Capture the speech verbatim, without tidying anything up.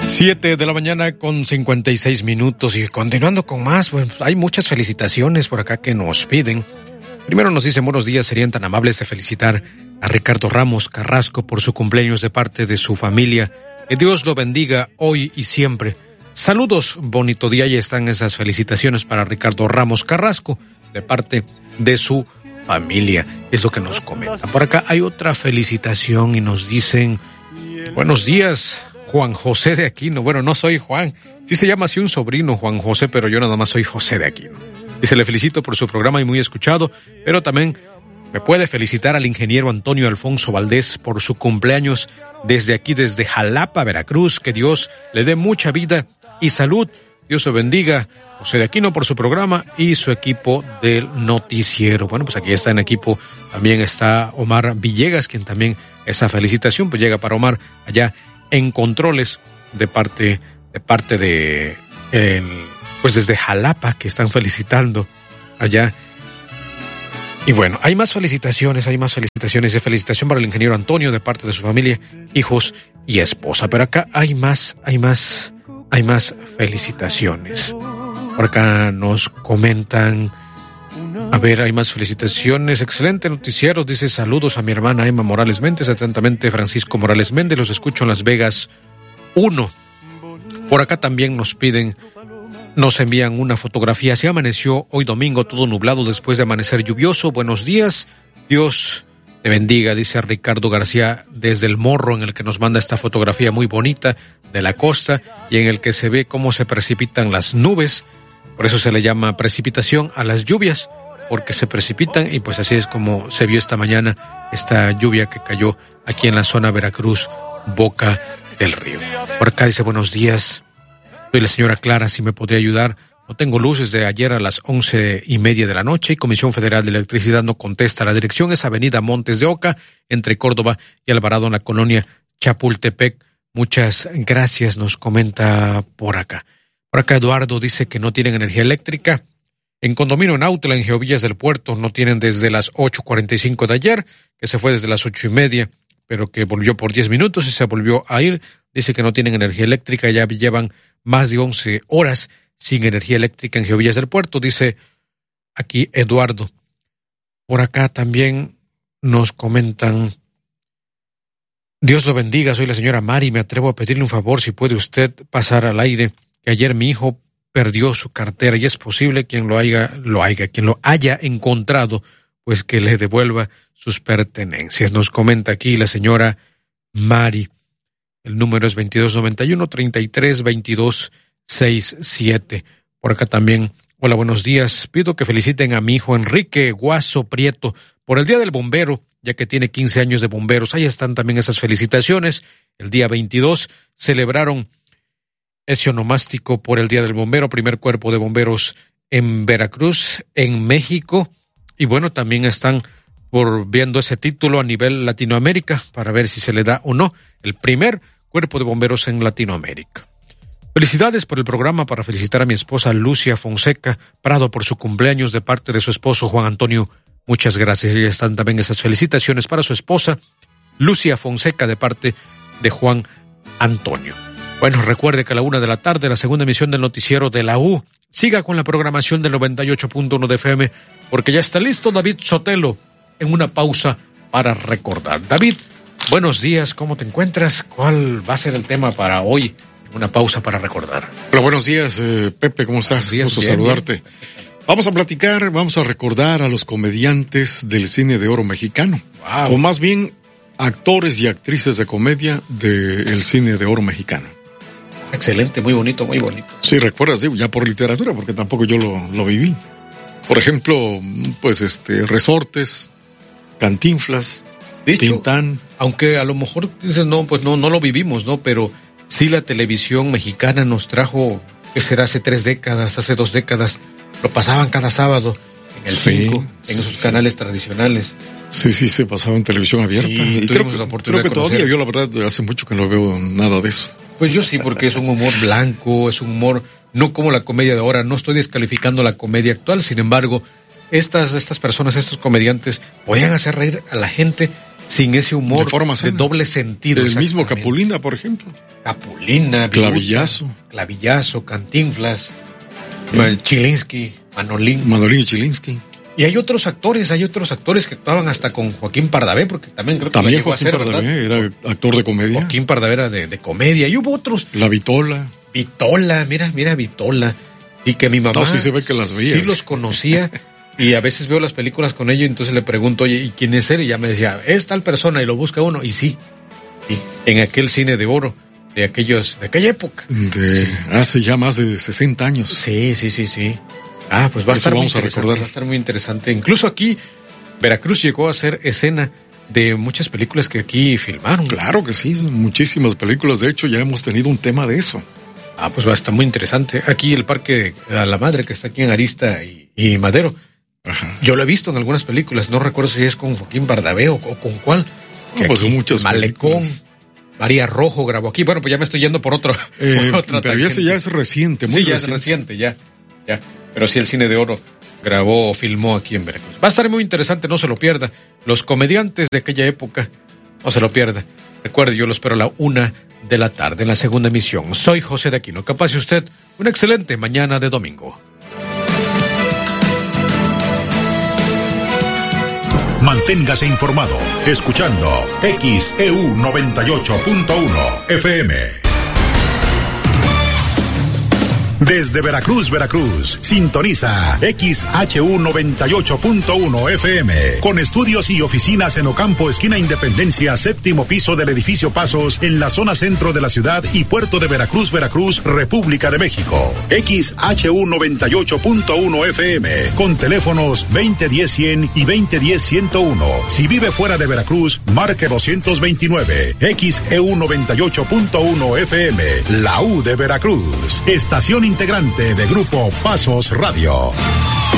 Siete de la mañana con cincuenta y seis minutos y continuando con más, pues hay muchas felicitaciones por acá que nos piden. Primero nos dicen buenos días, serían tan amables de felicitar a Ricardo Ramos Carrasco por su cumpleaños de parte de su familia. Que Dios lo bendiga hoy y siempre. Saludos, bonito día, y están esas felicitaciones para Ricardo Ramos Carrasco de parte de su familia. Es lo que nos comentan. Por acá hay otra felicitación y nos dicen buenos días, Juan José de Aquino. Bueno, no soy Juan. Sí se llama así un sobrino, Juan José, pero yo nada más soy José de Aquino. Dice, le felicito por su programa y muy escuchado, pero también me puede felicitar al ingeniero Antonio Alfonso Valdés por su cumpleaños desde aquí, desde Jalapa, Veracruz. Que Dios le dé mucha vida y salud. Dios lo bendiga. José de Aquino por su programa y su equipo del noticiero. Bueno, pues aquí está en equipo. También está Omar Villegas, quien también esa felicitación pues llega para Omar allá en controles de parte de parte de el, pues desde Jalapa, que están felicitando allá. Y bueno, hay más felicitaciones, hay más felicitaciones de felicitación para el ingeniero Antonio de parte de su familia, hijos y esposa. Pero acá hay más, hay más, hay más felicitaciones. Por acá nos comentan, a ver, hay más felicitaciones. Excelente noticiero, dice saludos a mi hermana Emma Morales Méndez, atentamente Francisco Morales Méndez, los escucho en Las Vegas uno. Por acá también nos piden, nos envían una fotografía. Se amaneció hoy domingo todo nublado después de amanecer lluvioso. Buenos días, Dios te bendiga, dice Ricardo García desde El Morro, en el que nos manda esta fotografía muy bonita de la costa y en el que se ve cómo se precipitan las nubes. Por eso se le llama precipitación a las lluvias, porque se precipitan, y pues así es como se vio esta mañana esta lluvia que cayó aquí en la zona Veracruz, Boca del Río. Por acá dice buenos días, soy la señora Clara, si me podría ayudar. No tengo luz desde ayer a las once y media de la noche y Comisión Federal de Electricidad no contesta. La dirección es Avenida Montes de Oca, entre Córdoba y Alvarado, en la colonia Chapultepec. Muchas gracias, nos comenta por acá. Por acá Eduardo dice que no tienen energía eléctrica. En condominio en Autla, en Geovillas del Puerto, no tienen desde las ocho cuarenta y cinco de ayer, que se fue desde las ocho y media, pero que volvió por diez minutos y se volvió a ir. Dice que no tienen energía eléctrica, ya llevan más de once horas sin energía eléctrica en Geovillas del Puerto, dice aquí Eduardo. Por acá también nos comentan, Dios lo bendiga, soy la señora Mari, me atrevo a pedirle un favor, si puede usted pasar al aire, que ayer mi hijo perdió su cartera y es posible quien lo haya, lo haya, quien lo haya encontrado, pues que le devuelva sus pertenencias. Nos comenta aquí la señora Mari. El número es veintidós noventa y uno, treinta y tres, veintidós sesenta y siete. Por acá también, hola, buenos días. Pido que feliciten a mi hijo Enrique Guaso Prieto por el Día del Bombero, ya que tiene quince años de bomberos. Ahí están también esas felicitaciones. El día veintidós celebraron ese onomástico por el Día del Bombero, primer cuerpo de bomberos en Veracruz, en México. Y bueno, también están por viendo ese título a nivel Latinoamérica para ver si se le da o no el primer cuerpo de bomberos en Latinoamérica. Felicidades por el programa, para felicitar a mi esposa Lucia Fonseca Prado por su cumpleaños de parte de su esposo Juan Antonio. Muchas gracias. Y están también esas felicitaciones para su esposa Lucia Fonseca de parte de Juan Antonio. Bueno, recuerde que a la una de la tarde, la segunda emisión del noticiero de la U. Siga con la programación del noventa y ocho punto uno de F M, porque ya está listo David Sotelo en una pausa para recordar. David, buenos días, ¿cómo te encuentras? ¿Cuál va a ser el tema para hoy? Una pausa para recordar. Hola, buenos días, eh, Pepe, ¿cómo estás? Días, gusto bien, saludarte. Bien. Vamos a platicar, vamos a recordar a los comediantes del cine de oro mexicano. Wow. O más bien, actores y actrices de comedia del cine de oro mexicano. Excelente, muy bonito, muy bonito. Sí, recuerdas, digo, ya por literatura, porque tampoco yo lo, lo viví. Por ejemplo, pues este, Resortes, Cantinflas, Dicho, Tintán. Aunque a lo mejor dices, no, pues no, no lo vivimos, ¿no? Pero sí la televisión mexicana nos trajo, ¿qué será? Hace tres décadas, hace dos décadas, lo pasaban cada sábado en el cinco, sí, en esos sí, canales tradicionales. Sí, sí, se pasaba en televisión abierta. Sí, y creo que, la oportunidad creo que todavía, yo la verdad, hace mucho que no veo nada de eso. Pues yo sí, porque es un humor blanco, es un humor no como la comedia de ahora. No estoy descalificando la comedia actual, sin embargo, estas, estas personas, estos comediantes, podían hacer reír a la gente sin ese humor de, forma de doble sentido. El mismo Capulina, por ejemplo. Capulina, Clavillazo. Viruta, Clavillazo, Cantinflas, eh. Chilinsky, Manolín. Manolín y Chilinsky. Y hay otros actores, hay otros actores que actuaban hasta con Joaquín Pardavé, porque también creo que también lo llegó Joaquín a hacer, Pardavé ¿verdad? Era actor de comedia. Joaquín Pardavé era de, de comedia. Y hubo otros. La Vitola. Vitola, mira, mira, Vitola. Y que mi mamá no, sí se ve que las veía. Sí los conocía. Y a veces veo las películas con ellos, entonces le pregunto, oye, ¿y quién es él? Y ya me decía, es tal persona, y lo busca uno. Y sí, sí, en aquel cine de oro, de aquellos, de aquella época. De sí. Hace ya más de sesenta años. Sí, sí, sí, sí. Ah, pues va a estar muy interesante, va a estar muy interesante. Incluso aquí, Veracruz llegó a ser escena de muchas películas que aquí filmaron. Claro que sí, son muchísimas películas. De hecho, ya hemos tenido un tema de eso. Ah, pues va a estar muy interesante. Aquí el Parque a la Madre, que está aquí en Arista y, y Madero. Ajá. Yo lo he visto en algunas películas. No recuerdo si es con Joaquín Pardavé o, o con cuál. No, pues aquí, muchas Malecón. Películas. María Rojo grabó aquí. Bueno, pues ya me estoy yendo por otro. Eh, por otra pero ese ya es reciente, muy Sí, ya reciente. es reciente, ya. ya. Pero sí, el Cine de Oro grabó o filmó aquí en Veracruz. Va a estar muy interesante, no se lo pierda. Los comediantes de aquella época, no se lo pierda. Recuerde, yo lo espero a la una de la tarde en la segunda emisión. Soy José de Aquino. Que pase usted una excelente mañana de domingo. Manténgase informado escuchando X E U noventa y ocho punto uno F M. Desde Veracruz, Veracruz, sintoniza X H U noventa y ocho punto uno F M, con estudios y oficinas en Ocampo, esquina Independencia, séptimo piso del edificio Pasos, en la zona centro de la ciudad y puerto de Veracruz, Veracruz, República de México. X H U noventa y ocho punto uno F M, con teléfonos veinte diez cien y veinte diez ciento uno. Si vive fuera de Veracruz, marque doscientos veintinueve. X E U noventa y ocho punto uno F M, la U de Veracruz. Estación integrante de Grupo Pasos Radio.